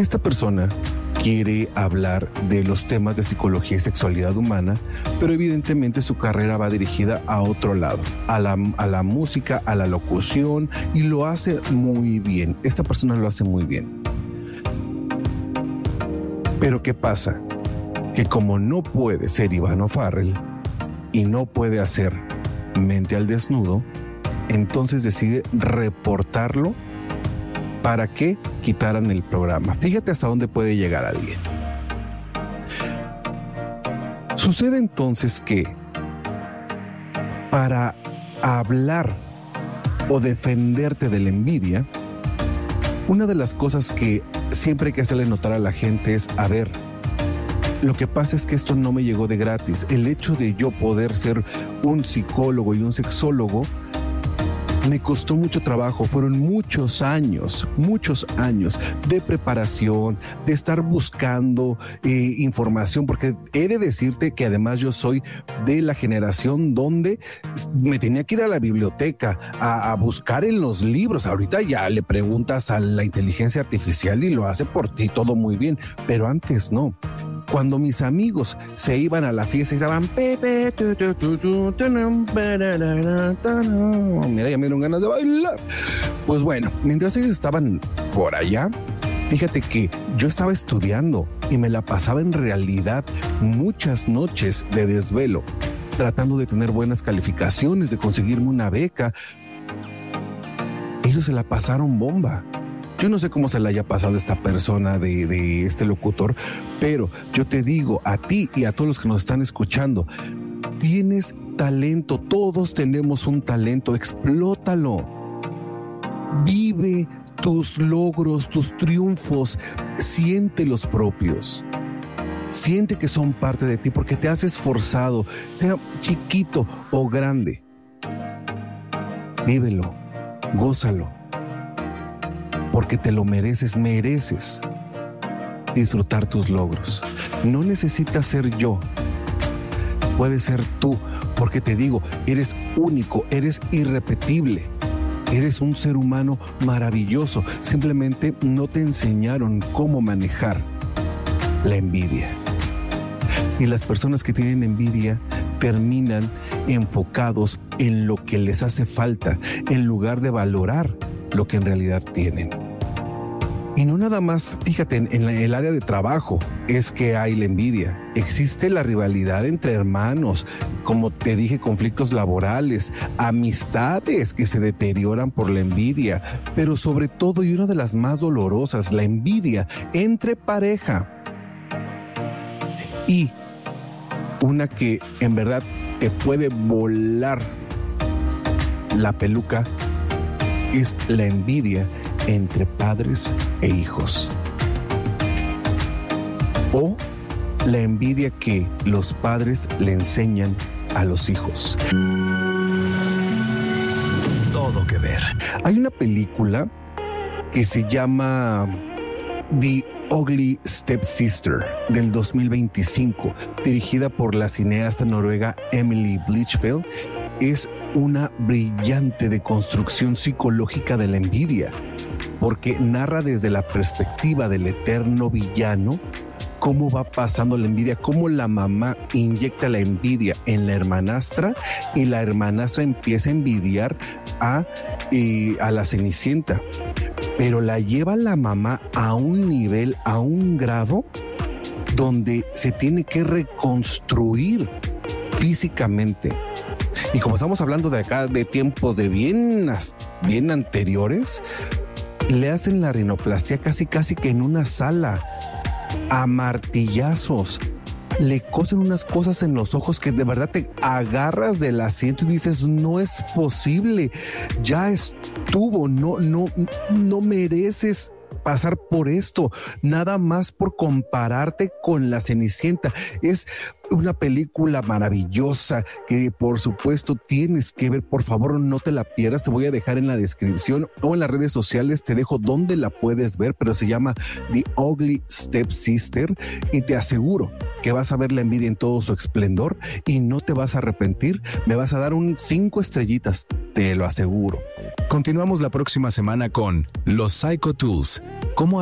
Esta persona quiere hablar de los temas de psicología y sexualidad humana, pero evidentemente su carrera va dirigida a otro lado, a la música, a la locución, y lo hace muy bien. Esta persona lo hace muy bien. Pero ¿qué pasa? Que como no puede ser Iván O'Farrell y no puede hacer Mente al Desnudo, entonces decide reportarlo para que quitaran el programa. Fíjate hasta dónde puede llegar alguien. Sucede entonces que para hablar o defenderte de la envidia, una de las cosas que siempre hay que hacerle notar a la gente es, a ver, lo que pasa es que esto no me llegó de gratis. El hecho de yo poder ser un psicólogo y un sexólogo me costó mucho trabajo. Fueron muchos años de preparación, de estar buscando información, porque he de decirte que además yo soy de la generación donde me tenía que ir a la biblioteca a buscar en los libros. Ahorita ya le preguntas a la inteligencia artificial y lo hace por ti, todo muy bien, pero antes no. Cuando mis amigos se iban a la fiesta y estaban Pepe, mira, ya me dieron ganas de bailar. Pues bueno, mientras ellos estaban por allá, fíjate que yo estaba estudiando y me la pasaba en realidad muchas noches de desvelo, tratando de tener buenas calificaciones, de conseguirme una beca. Ellos se la pasaron bomba. Yo no sé cómo se le haya pasado a esta persona de este locutor, pero yo te digo a ti y a todos los que nos están escuchando, tienes talento, todos tenemos un talento, explótalo. Vive tus logros, tus triunfos, siente los propios. Siente que son parte de ti porque te has esforzado, sea chiquito o grande. Vívelo, gózalo. Porque te lo mereces disfrutar tus logros. No necesitas ser yo, puedes ser tú, porque te digo, eres único, eres irrepetible, eres un ser humano maravilloso. Simplemente no te enseñaron cómo manejar la envidia. Y las personas que tienen envidia terminan enfocados en lo que les hace falta, en lugar de valorar lo que en realidad tienen. Y no nada más, fíjate, en el área de trabajo es que hay la envidia. Existe la rivalidad entre hermanos, como te dije, conflictos laborales, amistades que se deterioran por la envidia, pero sobre todo, y una de las más dolorosas, la envidia entre pareja. Y una que en verdad te puede volar la peluca es la envidia entre padres e hijos. O la envidia que los padres le enseñan a los hijos. Todo que ver. Hay una película que se llama The Ugly Stepsister del 2025, dirigida por la cineasta noruega Emily Blychfeld. Es una brillante deconstrucción psicológica de la envidia, porque narra desde la perspectiva del eterno villano cómo va pasando la envidia, cómo la mamá inyecta la envidia en la hermanastra y la hermanastra empieza a envidiar a la Cenicienta, pero la lleva la mamá a un nivel, a un grado donde se tiene que reconstruir físicamente. Y como estamos hablando de acá de tiempos de bien anteriores, le hacen la rinoplastia casi que en una sala, a martillazos. Le cosen unas cosas en los ojos que de verdad te agarras del asiento y dices, no es posible, ya estuvo, no mereces pasar por esto, nada más por compararte con la Cenicienta. Es una película maravillosa que por supuesto tienes que ver. Por favor, no te la pierdas. Te voy a dejar en la descripción o en las redes sociales, te dejo donde la puedes ver, pero se llama The Ugly Stepsister y te aseguro que vas a ver la envidia en todo su esplendor y no te vas a arrepentir. Me vas a dar 5 estrellitas, te lo aseguro. Continuamos la próxima semana con los Psycho Tools. ¿Cómo